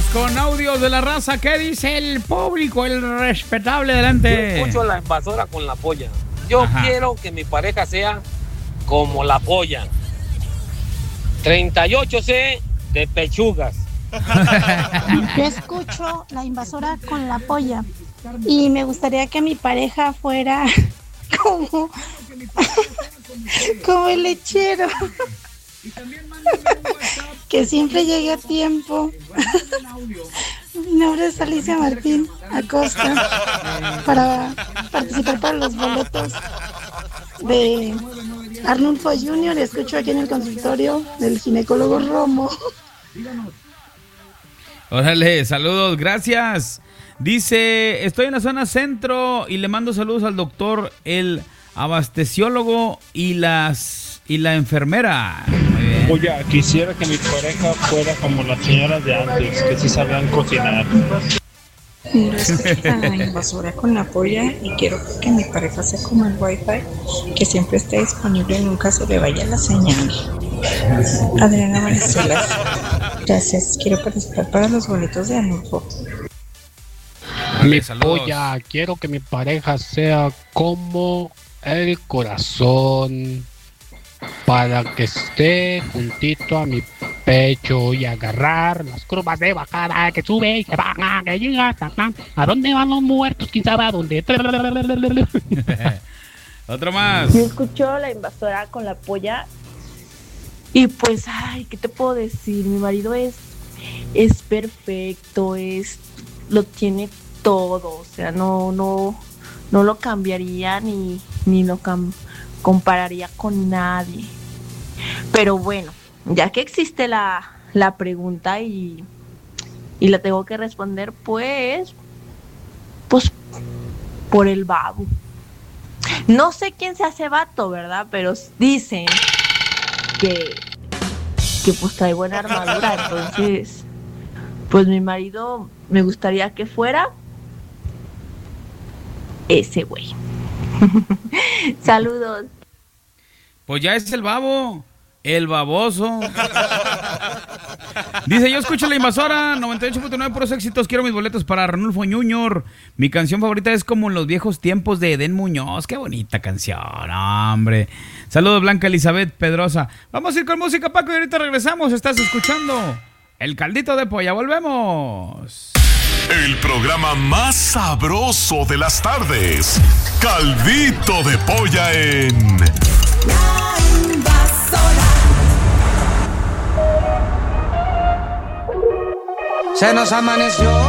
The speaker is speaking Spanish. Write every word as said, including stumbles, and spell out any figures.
con audios de la raza. ¿Qué dice el público, el respetable? Adelante. Yo escucho la invasora con la polla. Yo Ajá. quiero que mi pareja sea como la polla. treinta y ocho C de pechugas. Yo escucho la invasora con la polla y me gustaría que mi pareja fuera como, como el lechero, que siempre llegue a tiempo. Mi nombre es Alicia Martín Acosta, para participar para los boletos de Arnulfo junior y escucho aquí en el consultorio del ginecólogo Romo. Órale, saludos, gracias. Dice, estoy en la zona centro y le mando saludos al doctor, el abasteciólogo y las y la enfermera. Muy bien. Oye, quisiera que mi pareja fuera como las señoras de antes, que sí sabían cocinar. Yo escucho la invasora con la polla y quiero que mi pareja sea como el wifi, que siempre esté disponible y nunca se le vaya la señal. Adriana Maricelas, gracias. Quiero participar para los boletos de Arnulfo. Mi polla, quiero que mi pareja sea como el corazón, para que esté juntito a mi pecho y agarrar las curvas de bajada que sube y se baja, que llega hasta a dónde van los muertos, quién sabe a dónde. Otro más. Yo escucho la invasora con la polla y pues, ay, ¿qué te puedo decir? Mi marido es es perfecto, es lo tiene todo, o sea, no no no lo cambiaría ni ni lo cam- compararía con nadie. Pero bueno, ya que existe la, la pregunta y, y la tengo que responder, pues, pues, por el babo. No sé quién se hace vato, ¿verdad? Pero dicen que, que pues trae buena armadura, entonces, pues mi marido me gustaría que fuera ese güey. Saludos. Pues ya es el babo, el baboso. Dice, yo escucho la invasora, noventa y ocho punto nueve puros éxitos, quiero mis boletos para Arnulfo junior Mi canción favorita es como en los viejos tiempos de Edén Muñoz. Qué bonita canción, hombre. Saludos, Blanca Elizabeth Pedrosa. Vamos a ir con música, Paco, y ahorita regresamos. Estás escuchando El Caldito de Polla. Volvemos. El programa más sabroso de las tardes. Caldito de Polla en La Invasora. Se nos amaneció